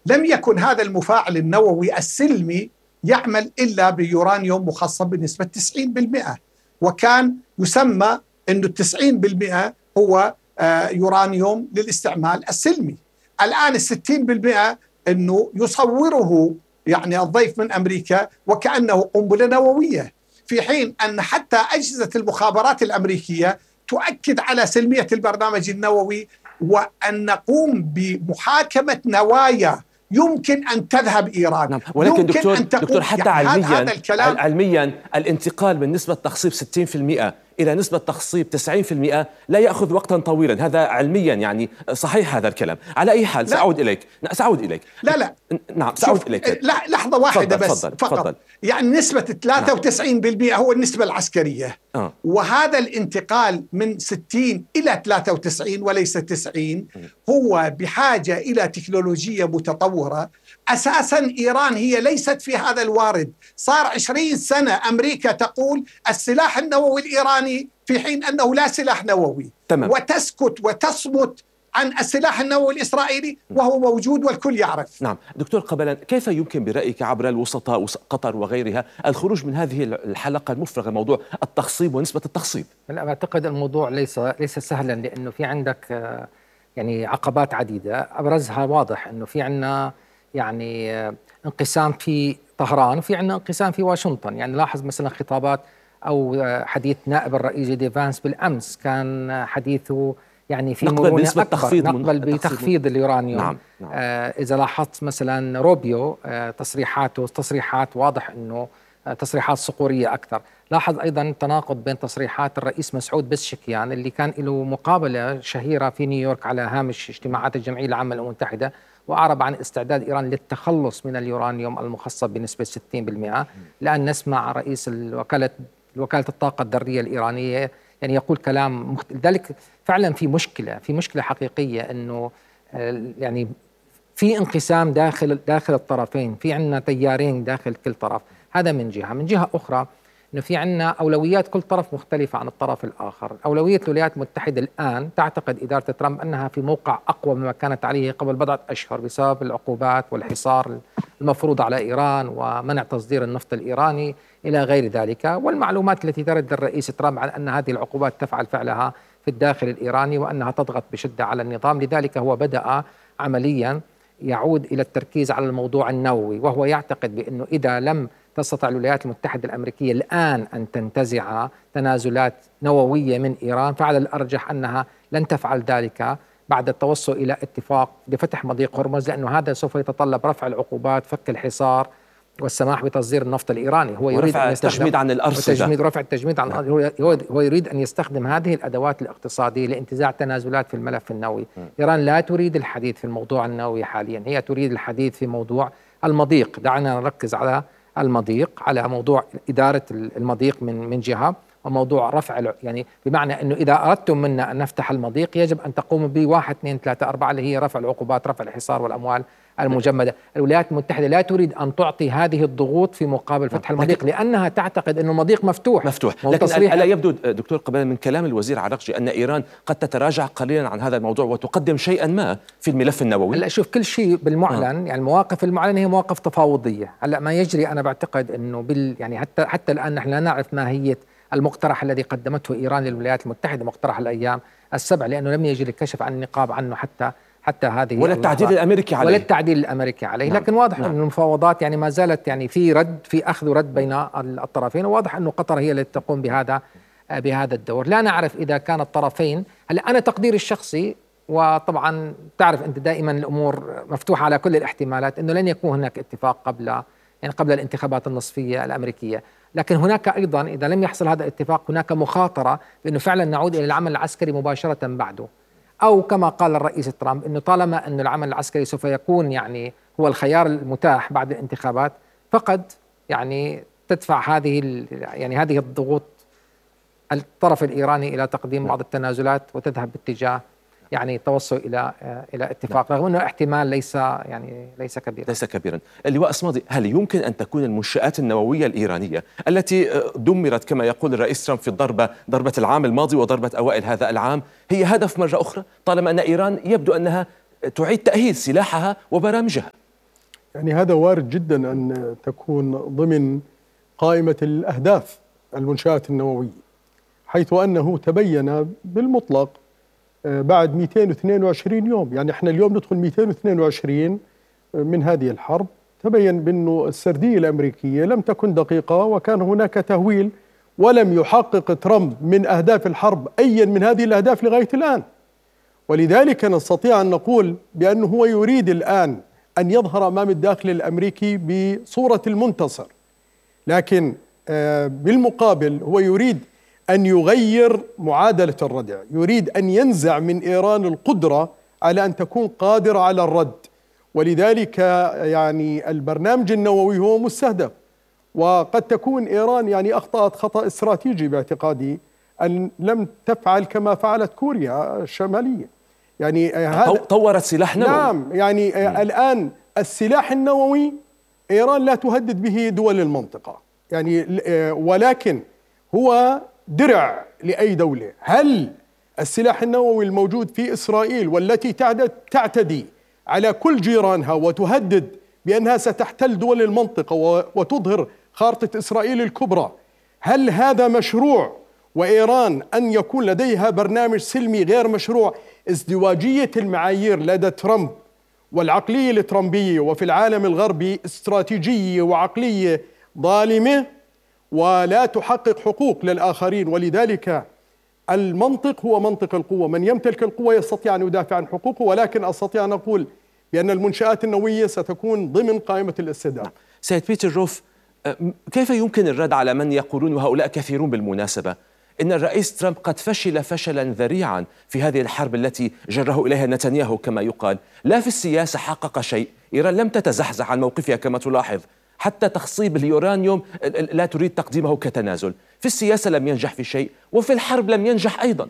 لم يكن هذا المفاعل النووي السلمي يعمل إلا بيورانيوم مخصب بنسبة 90%، وكان يسمى أنه 90% هو يورانيوم للاستعمال السلمي. الآن 60% أنه يصوره يعني الضيف من أمريكا وكأنه قنبلة نووية، في حين أن حتى أجهزة المخابرات الأمريكية تؤكد على سلمية البرنامج النووي، وأن نقوم بمحاكمة نوايا يمكن أن تذهب إيران. نعم. ولكن يمكن دكتور, أن تقوم دكتور حتى يعني علميا, هذا الكلام علميا الانتقال من نسبة تخصيب 60% إلى نسبة تخصيب 90% لا يأخذ وقتا طويلا، هذا علميا يعني صحيح هذا الكلام. على أي حال سأعود إليك. لا نعم سأعود إليك. لا لحظة واحدة بس فقط. فضل. يعني نسبة 93% هو النسبة العسكرية. وهذا الانتقال من 60 إلى 93 وليس 90 هو بحاجة إلى تكنولوجيا متطورة. أساسا إيران هي ليست في هذا الوارد. صار 20 سنة أمريكا تقول السلاح النووي الإيراني في حين أنه لا سلاح نووي. تمام. وتسكت وتصمت عن السلاح النووي الإسرائيلي وهو موجود والكل يعرف. نعم دكتور قبلان، كيف يمكن برأيك عبر الوسطاء قطر وغيرها الخروج من هذه الحلقة المفرغة، موضوع التخصيب ونسبة التخصيب؟ أنا أعتقد الموضوع ليس سهلا، لأنه في عندك يعني عقبات عديدة. أبرزها واضح أنه في عندنا يعني انقسام في طهران وفي عندنا انقسام في واشنطن. يعني لاحظ مثلا خطابات أو حديث نائب الرئيس جي دي فانس بالأمس كان حديثه يعني في مرونة أكبر، نقبل بتخفيض اليورانيوم. نعم. إذا لاحظت مثلا روبيو تصريحات واضح أنه تصريحات صقورية أكثر. لاحظ أيضا تناقض بين تصريحات الرئيس مسعود بزشكيان اللي كان له مقابلة شهيرة في نيويورك على هامش اجتماعات الجمعية العامة للأمم المتحدة، وأعرب عن استعداد إيران للتخلص من اليورانيوم المخصب بنسبة 60%. لأن نسمع رئيس وكالة الطاقة الذرية الإيرانية يعني يقول كلام لذلك فعلا في مشكلة حقيقية، أنه يعني في انقسام داخل الطرفين، في عندنا تيارين داخل كل طرف. هذا من جهة أخرى أنه في عندنا أولويات كل طرف مختلفة عن الطرف الآخر. أولوية الولايات المتحدة الآن تعتقد إدارة ترامب أنها في موقع أقوى مما كانت عليه قبل بضعة أشهر بسبب العقوبات والحصار المفروض على إيران ومنع تصدير النفط الإيراني إلى غير ذلك، والمعلومات التي ترد للرئيس ترامب عن أن هذه العقوبات تفعل فعلها في الداخل الإيراني وأنها تضغط بشدة على النظام. لذلك هو بدأ عمليا يعود إلى التركيز على الموضوع النووي، وهو يعتقد بأنه إذا لم تستطع الولايات المتحدة الأمريكية الآن أن تنتزع تنازلات نووية من إيران، فعلى الأرجح أنها لن تفعل ذلك بعد التوصل إلى اتفاق لفتح مضيق هرمز، لأنه هذا سوف يتطلب رفع العقوبات، فك الحصار، والسماح بتصدير النفط الإيراني. هو يريد أن التجميد عن الأرصدة، رفع التجميد عن هو يريد أن يستخدم هذه الأدوات الاقتصادية لانتزاع تنازلات في الملف النووي. إيران لا تريد الحديث في الموضوع النووي حاليا، هي تريد الحديث في موضوع المضيق. دعنا نركز على المضيق، على موضوع إدارة المضيق من جهة، وموضوع رفع يعني بمعنى أنه إذا أردتم منا أن نفتح المضيق يجب أن تقوموا بواحد 2 3 4 اللي هي رفع العقوبات، رفع الحصار والأموال المجمدة. الولايات المتحدة لا تريد أن تعطي هذه الضغوط في مقابل فتح المضيق، لأنها تعتقد أن المضيق مفتوح. لكن ألا يبدو دكتور قبل من كلام الوزير عراقجي أن إيران قد تتراجع قليلا عن هذا الموضوع وتقدم شيئا ما في الملف النووي؟ هلا شوف، كل شيء بالمعلن يعني المواقف المعلنة هي مواقف تفاوضية. هلا ما يجري أنا بعتقد أنه يعني حتى الآن نحن لا نعرف ماهية المقترح الذي قدمته إيران للولايات المتحدة، مقترح الأيام السبع، لأنه لم يجري الكشف عن النقاب عنه حتى هذه ولا التعديل الأمريكي عليه، نعم. لكن واضح أن المفاوضات يعني ما زالت يعني في أخذ ورد بين الطرفين، وواضح أنه قطر هي التي تقوم بهذا الدور. لا نعرف إذا كان الطرفين، هلا أنا تقديري الشخصي، وطبعا تعرف أنت دائما الأمور مفتوحة على كل الاحتمالات، أنه لن يكون هناك اتفاق قبل الانتخابات النصفية الأمريكية. لكن هناك أيضا إذا لم يحصل هذا الاتفاق هناك مخاطرة بأنه فعلا نعود إلى العمل العسكري مباشرة بعده، أو كما قال الرئيس ترامب أنه طالما أن العمل العسكري سوف يكون يعني هو الخيار المتاح بعد الانتخابات، فقد يعني تدفع هذه الضغوط الطرف الإيراني إلى تقديم بعض التنازلات وتذهب باتجاه يعني توصل إلى اتفاق، رغم أنه احتمال ليس كبيرا. اللواء صمادي، هل يمكن أن تكون المنشآت النووية الإيرانية التي دمرت كما يقول الرئيس ترامب في ضربة العام الماضي وضربة أوائل هذا العام هي هدف مرة أخرى، طالما أن إيران يبدو أنها تعيد تأهيل سلاحها وبرامجها؟ يعني هذا وارد جدا أن تكون ضمن قائمة الأهداف المنشآت النووية، حيث أنه تبين بالمطلق بعد 222 يوم، يعني احنا اليوم ندخل 222 من هذه الحرب، تبين بأنه السردية الأمريكية لم تكن دقيقة، وكان هناك تهويل، ولم يحقق ترامب من أهداف الحرب أي من هذه الأهداف لغاية الآن. ولذلك نستطيع أن نقول بأنه هو يريد الآن أن يظهر أمام الداخل الأمريكي بصورة المنتصر، لكن بالمقابل هو يريد أن يغير معادلة الردع، يريد أن ينزع من إيران القدرة على أن تكون قادرة على الرد. ولذلك يعني البرنامج النووي هو مستهدف، وقد تكون إيران يعني أخطأت خطأ استراتيجي باعتقادي أن لم تفعل كما فعلت كوريا الشمالية، يعني طورت سلاح نووي. نعم، يعني الآن السلاح النووي إيران لا تهدد به دول المنطقة، يعني ولكن هو درع لأي دولة. هل السلاح النووي الموجود في إسرائيل والتي تعتدي على كل جيرانها وتهدد بأنها ستحتل دول المنطقة وتظهر خارطة إسرائيل الكبرى، هل هذا مشروع؟ وإيران أن يكون لديها برنامج سلمي غير مشروع؟ ازدواجية المعايير لدى ترامب والعقلية الترامبية وفي العالم الغربي استراتيجية وعقلية ظالمة ولا تحقق حقوق للآخرين. ولذلك المنطق هو منطق القوة، من يمتلك القوة يستطيع أن يدافع عن حقوقه، ولكن أستطيع أن أقول بأن المنشآت النووية ستكون ضمن قائمة الاستهداف. سيد بيتر روف، كيف يمكن الرد على من يقولون، وهؤلاء كثيرون بالمناسبة، إن الرئيس ترامب قد فشل فشلا ذريعا في هذه الحرب التي جره إليها نتنياهو كما يقال؟ لا في السياسة حقق شيء، إيران لم تتزحزح عن موقفها كما تلاحظ، حتى تخصيب اليورانيوم لا تريد تقديمه كتنازل، في السياسة لم ينجح في شيء، وفي الحرب لم ينجح أيضا.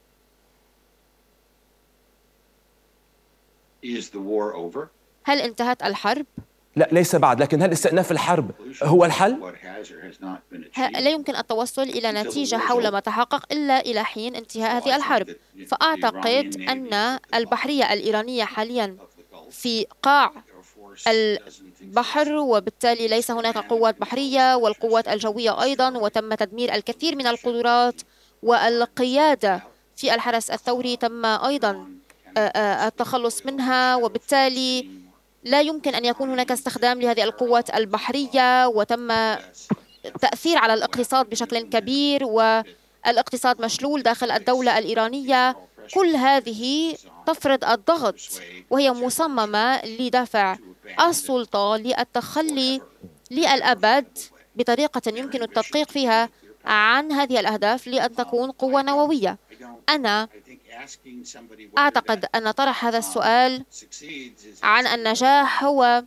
هل انتهت الحرب؟ لا، ليس بعد، لكن هل استئناف الحرب هو الحل؟ لا يمكن التوصل إلى نتيجة حول ما تحقق إلا إلى حين انتهاء هذه الحرب. فأعتقد أن البحرية الإيرانية حاليا في قاع البحر، وبالتالي ليس هناك قوات بحرية، والقوات الجوية أيضا، وتم تدمير الكثير من القدرات، والقيادة في الحرس الثوري تم أيضا التخلص منها، وبالتالي لا يمكن أن يكون هناك استخدام لهذه القوات البحرية، وتم تأثير على الاقتصاد بشكل كبير، والاقتصاد مشلول داخل الدولة الإيرانية. كل هذه تفرض الضغط، وهي مصممة لدفع السلطة للتخلي للأبد بطريقة يمكن التدقيق فيها عن هذه الأهداف لأن تكون قوة نووية. أنا أعتقد أن طرح هذا السؤال عن النجاح هو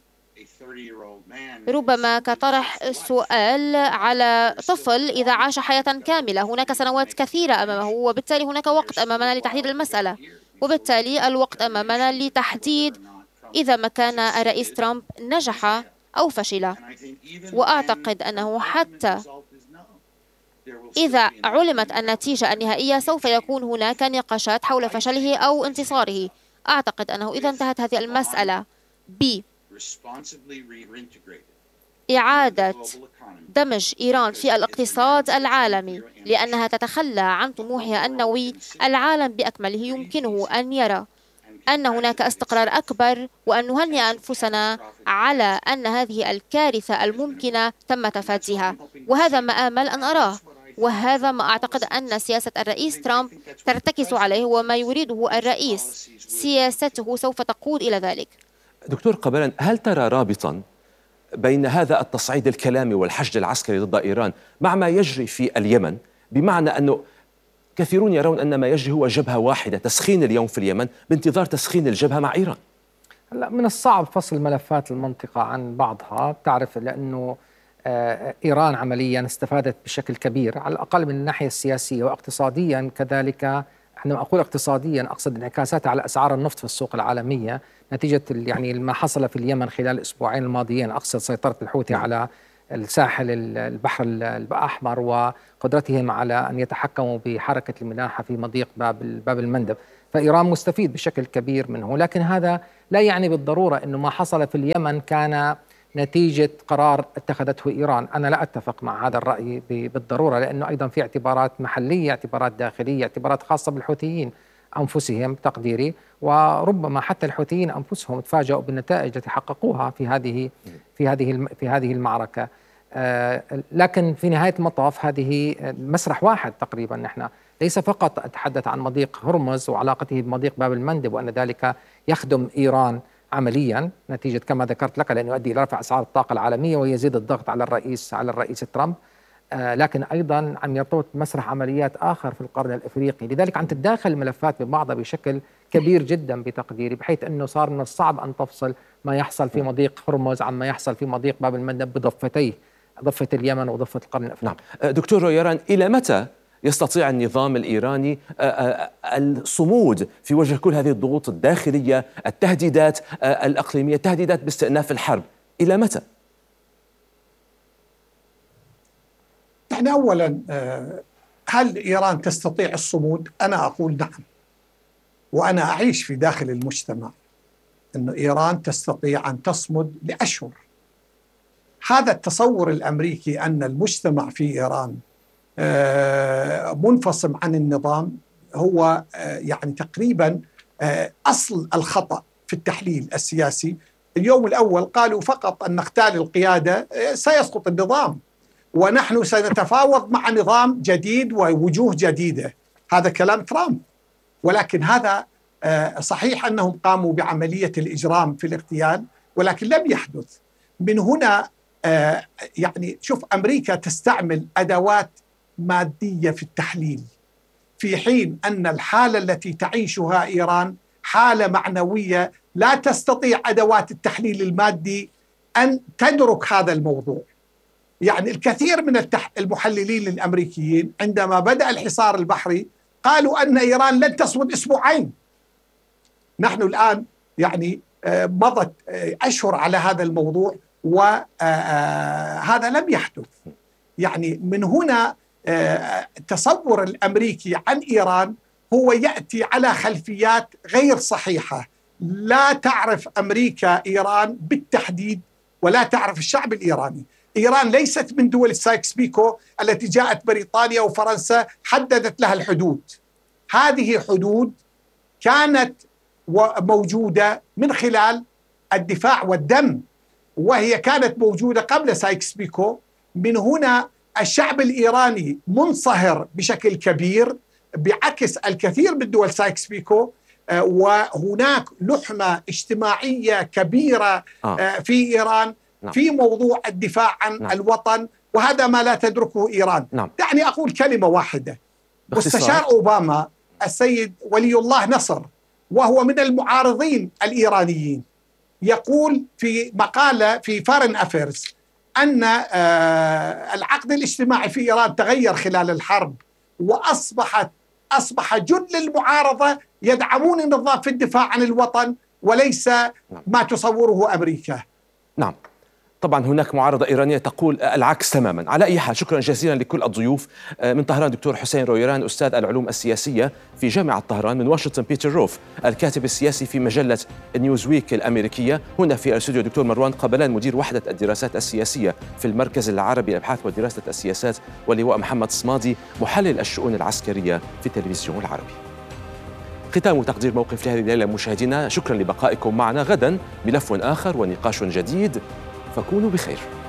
ربما كطرح سؤال على طفل إذا عاش حياة كاملة. هناك سنوات كثيرة أمامه، وبالتالي هناك وقت أمامنا لتحديد المسألة، وبالتالي الوقت أمامنا لتحديد إذا ما كان الرئيس ترامب نجح أو فشل. وأعتقد أنه حتى إذا علمت النتيجة النهائية سوف يكون هناك نقاشات حول فشله أو انتصاره. أعتقد أنه إذا انتهت هذه المسألة بإعادة دمج إيران في الاقتصاد العالمي لأنها تتخلى عن طموحها النووي، العالم بأكمله يمكنه أن يرى أن هناك استقرار أكبر، وأن نهنئ أنفسنا على أن هذه الكارثة الممكنة تم تفاديها. وهذا ما آمل أن أراه، وهذا ما أعتقد أن سياسة الرئيس ترامب ترتكز عليه، وما يريده الرئيس سياسته سوف تقود إلى ذلك. دكتور قبلان، هل ترى رابطا بين هذا التصعيد الكلامي والحشد العسكري ضد إيران مع ما يجري في اليمن؟ بمعنى أنه كثيرون يرون أن ما يجري هو جبهة واحدة، تسخين اليوم في اليمن بانتظار تسخين الجبهة مع إيران. هلا من الصعب فصل ملفات المنطقة عن بعضها، بتعرف، لأنه إيران عمليا استفادت بشكل كبير على الأقل من الناحية السياسية، واقتصاديا كذلك. عندما أقول اقتصاديا أقصد انعكاساتها على أسعار النفط في السوق العالمية نتيجة يعني ما حصل في اليمن خلال الأسبوعين الماضيين. أقصد سيطرة الحوثي على الساحل البحر الأحمر وقدرتهم على أن يتحكموا بحركة الملاحة في مضيق باب المندب. فإيران مستفيد بشكل كبير منه، لكن هذا لا يعني بالضرورة أنه ما حصل في اليمن كان نتيجة قرار اتخذته إيران. أنا لا أتفق مع هذا الرأي بالضرورة، لأنه أيضا في اعتبارات محلية، اعتبارات داخلية، اعتبارات خاصة بالحوثيين أنفسهم تقديري، وربما حتى الحوثيين أنفسهم تفاجؤوا بالنتائج التي حققوها في هذه المعركة. لكن في نهاية المطاف هذه مسرح واحد تقريبا. نحن ليس فقط أتحدث عن مضيق هرمز وعلاقته بمضيق باب المندب وأن ذلك يخدم إيران عمليا نتيجة كما ذكرت لك لأنه يؤدي إلى رفع أسعار الطاقة العالمية ويزيد الضغط على الرئيس ترامب، لكن أيضا عم يرتبط مسرح عمليات آخر في القرن الإفريقي. لذلك عم تتداخل الملفات ببعضها بشكل كبير جدا بتقديري، بحيث أنه صار من الصعب أن تفصل ما يحصل في مضيق هرمز عما يحصل في مضيق باب المندب بضفتيه، ضفة اليمن وضفة القرن الأفريقي. نعم. دكتور رويران، إلى متى يستطيع النظام الإيراني الصمود في وجه كل هذه الضغوط الداخلية، التهديدات الإقليمية، التهديدات باستئناف الحرب؟ إلى متى؟ يعني أولا، هل إيران تستطيع الصمود؟ أنا أقول نعم، وأنا أعيش في داخل المجتمع أن إيران تستطيع أن تصمد لأشهر. هذا التصور الأمريكي أن المجتمع في إيران منفصل عن النظام هو يعني تقريبا أصل الخطأ في التحليل السياسي. اليوم الأول قالوا فقط أن نختال القيادة سيسقط النظام، ونحن سنتفاوض مع نظام جديد ووجوه جديدة. هذا كلام ترامب، ولكن هذا صحيح أنهم قاموا بعملية الإجرام في الاغتيال، ولكن لم يحدث. من هنا يعني شوف، أمريكا تستعمل أدوات مادية في التحليل، في حين أن الحالة التي تعيشها إيران حالة معنوية لا تستطيع أدوات التحليل المادي أن تدرك هذا الموضوع. يعني الكثير من المحللين الأمريكيين عندما بدأ الحصار البحري قالوا أن إيران لن تصمد أسبوعين. نحن الآن يعني مضت أشهر على هذا الموضوع وهذا لم يحدث. يعني من هنا التصور الأمريكي عن إيران هو يأتي على خلفيات غير صحيحة. لا تعرف أمريكا إيران بالتحديد، ولا تعرف الشعب الإيراني. إيران ليست من دول السايكس بيكو التي جاءت بريطانيا وفرنسا حددت لها الحدود. هذه حدود كانت موجودة من خلال الدفاع والدم، وهي كانت موجودة قبل سايكس بيكو. من هنا الشعب الإيراني منصهر بشكل كبير بعكس الكثير من دول سايكس بيكو، وهناك لحمة اجتماعية كبيرة في إيران في موضوع الدفاع عن الوطن، وهذا ما لا تدركه إيران. دعني أقول كلمة واحدة. مستشار أوباما السيد ولي الله نصر، وهو من المعارضين الإيرانيين، يقول في مقالة في فارن أفيرز أن العقد الاجتماعي في إيران تغير خلال الحرب، وأصبح جل المعارضة يدعمون النظام في الدفاع عن الوطن وليس ما تصوره أمريكا. نعم، طبعا هناك معارضة إيرانية تقول العكس تماما. على أي حال، شكرا جزيلا لكل الضيوف. من طهران دكتور حسين رويران، أستاذ العلوم السياسية في جامعة طهران. من واشنطن بيتر روف، الكاتب السياسي في مجلة نيوزويك الأمريكية. هنا في الاستوديو دكتور مروان قبلان، مدير وحدة الدراسات السياسية في المركز العربي للأبحاث ودراسة السياسات. واللواء محمد صمادي، محلل الشؤون العسكرية في التلفزيون العربي. ختام تقدير موقف لهذه الليلة مشاهدينا، شكرا لبقائكم معنا. غدا ملف آخر ونقاش جديد، فكونوا بخير.